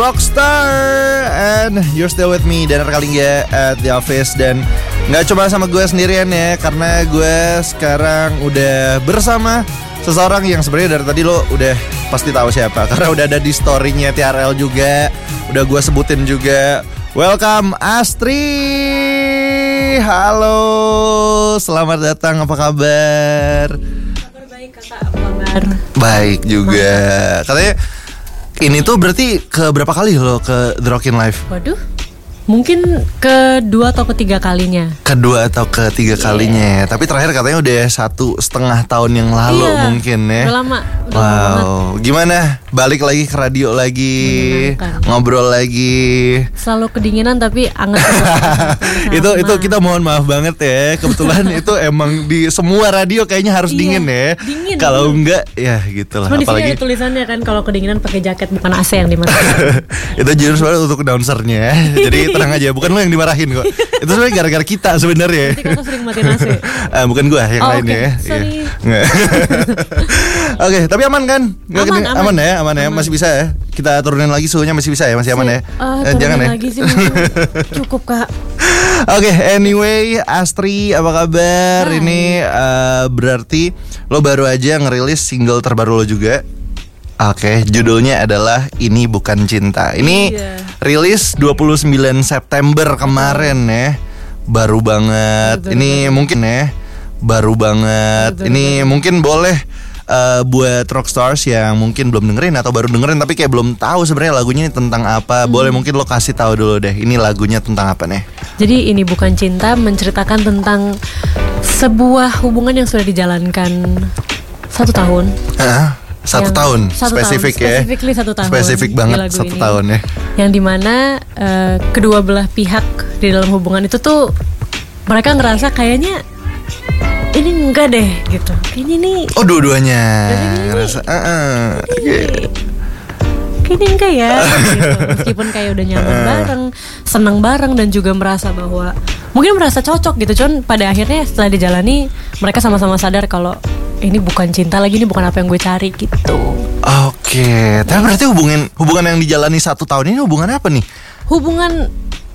Rockstar, and you're still with me, Danar Kalingga at the office. Dan gak cuma sama gue sendirian ya, karena gue sekarang udah bersama seseorang yang sebenarnya dari tadi lo udah pasti tahu siapa, karena udah ada di story-nya TRL juga, udah gue sebutin juga. Welcome Astri. Halo, selamat datang, apa kabar? Kabar baik kakak, apa kabar? Baik juga. Katanya ini tuh berarti ke berapa kali lo ke The Rockin' Live? Waduh, mungkin kedua atau ketiga kalinya. Kedua atau ketiga kalinya. Tapi terakhir katanya udah 1,5 tahun yang lalu mungkin ya. Udah lama. Wow, gimana? Balik lagi ke radio lagi, ngobrol lagi. Selalu kedinginan tapi anget. Itu kita mohon maaf banget ya. Kebetulan itu emang di semua radio kayaknya harus dingin ya. Dingin. Kalau enggak ya gitulah. Cuma di sini apalagi ada tulisannya kan, kalau kedinginan pakai jaket, bukan AC yang dimasukin. Itu jujur sebenarnya untuk announcernya ya. Jadi tenang aja, bukan lo yang dimarahin kok. Itu sebenarnya gara-gara kita sebenarnya. Nanti kakak sering matiin AC. Bukan gua yang lainnya ya. Sorry. Oke, tapi aman kan? Aman ya, masih bisa ya. Kita turunin lagi suhunya, masih bisa ya, masih aman ya. Jangan ya. Lagi sih cukup kak. Oke, anyway, Astri apa kabar? Hai. Ini berarti lo baru aja ngerilis single terbaru lo juga. Oke, judulnya adalah Ini Bukan Cinta. Ini rilis 29 September kemarin ya. Baru banget. Ini mungkin ya. Baru banget. Ini mungkin boleh buat Rockstars yang mungkin belum dengerin atau baru dengerin tapi kayak belum tahu sebenarnya lagunya ini tentang apa. Boleh mungkin lo kasih tahu dulu deh. Ini lagunya tentang apa nih? Jadi Ini Bukan Cinta menceritakan tentang sebuah hubungan yang sudah dijalankan 1 tahun. 1 tahun spesifik ya. Specifically 1 tahun. Spesifik banget 1 tahun ya. Yang dimana kedua belah pihak di dalam hubungan itu tuh mereka ngerasa kayaknya ini enggak deh gitu. Ini nih. Oh, dua-duanya ngerasa Kayaknya enggak ya gitu. Meskipun kayak udah nyaman bareng, senang bareng, dan juga merasa bahwa mungkin merasa cocok gitu. Cuman pada akhirnya setelah dijalani mereka sama-sama sadar kalau ini bukan cinta lagi, ini bukan apa yang gue cari gitu. Oke, tapi berarti hubungan yang dijalani 1 tahun ini hubungan apa nih? Hubungan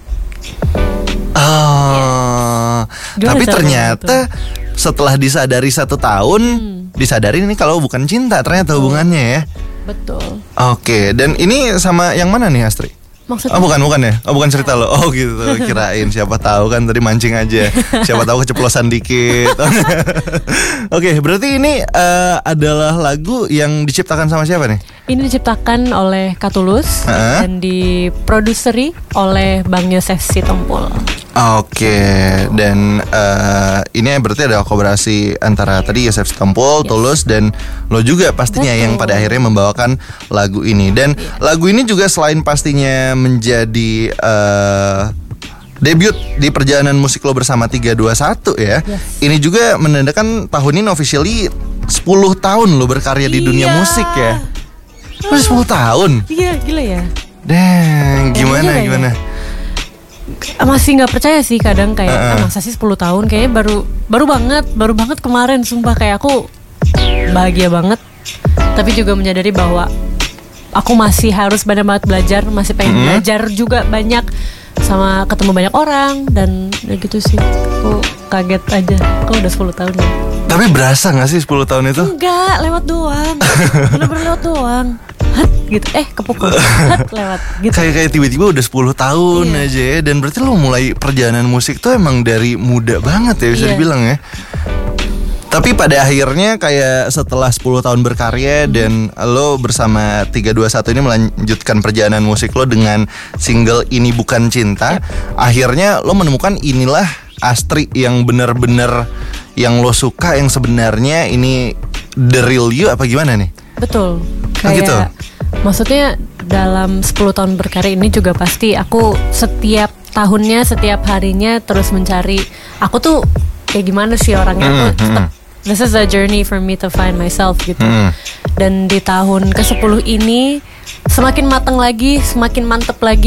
tapi ternyata setelah disadari 1 tahun, disadari ini kalau bukan cinta ternyata hubungannya ya. Betul. Oke, dan ini sama yang mana nih Astri? Maksudnya? Bukan ya? Bukan cerita lo. Oh gitu, kirain siapa tahu kan tadi mancing aja. Siapa tahu keceplosan dikit. Oke, berarti ini adalah lagu yang diciptakan sama siapa nih? Ini diciptakan oleh Katulus dan diproduseri oleh Bang Yosef Sitompul. Oke, dan ini berarti ada kolaborasi antara tadi Yosef Sitompul, Tulus, dan lo juga pastinya. Betul. Yang pada akhirnya membawakan lagu ini. Dan lagu ini juga selain pastinya menjadi debut di perjalanan musik lo bersama 321 ya. Yes. Ini juga menandakan tahun ini officially 10 tahun lo berkarya di dunia musik ya. 10 tahun? Iya, gila ya. Dang, gimana? Masih nggak percaya sih kadang kayak masa sih 10 tahun, kayaknya baru banget kemarin. Sumpah kayak aku bahagia banget, tapi juga menyadari bahwa aku masih harus banget belajar, masih pengen belajar juga banyak, sama ketemu banyak orang, dan gitu sih. Aku kaget aja kok udah 10 tahun ya. Tapi berasa gak sih 10 tahun itu? Enggak, lewat doang. Bener-bener lewat doang. Gitu, kepukul lewat gitu. Kayak tiba-tiba udah 10 tahun aja ya. Dan berarti lo mulai perjalanan musik tuh emang dari muda banget ya, bisa dibilang ya. Tapi pada akhirnya kayak setelah 10 tahun berkarya dan lo bersama 321 ini melanjutkan perjalanan musik lo dengan single Ini Bukan Cinta. Akhirnya lo menemukan inilah Astri yang benar-benar yang lo suka, yang sebenarnya ini the real you apa gimana nih? Betul. Kayak gitu. Maksudnya dalam 10 tahun berkarya ini juga pasti aku setiap tahunnya, setiap harinya terus mencari aku tuh kayak gimana sih orangnya. This is a journey for me to find myself gitu. Dan di tahun ke-10 ini semakin matang lagi, semakin mantep lagi.